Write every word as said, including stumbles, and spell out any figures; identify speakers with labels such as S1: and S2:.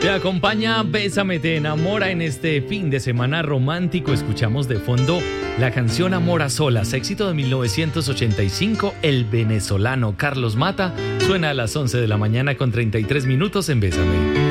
S1: Te acompaña Bésame te enamora en este fin de semana romántico. Escuchamos de fondo la canción Amor a Solas, éxito de mil novecientos ochenta y cinco. El venezolano Carlos Mata suena a las once de la mañana con treinta y tres minutos en Bésame.